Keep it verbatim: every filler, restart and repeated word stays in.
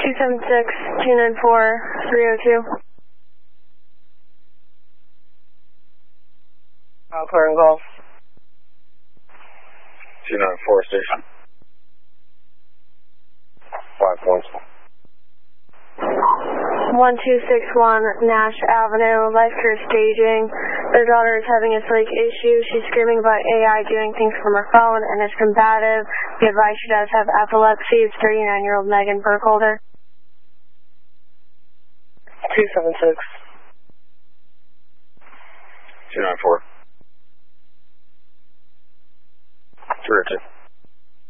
two seven six, two nine four, three oh two. Uh, clear and call. two nine four station. Five points. one two six one Nash Avenue, Life Care Staging. Their daughter is having a sleep issue. She's screaming about A I doing things from her phone and is combative. We advise she does have epilepsy. It's thirty-nine-year-old Megan Burkholder. two seven six. two nine four. three oh two.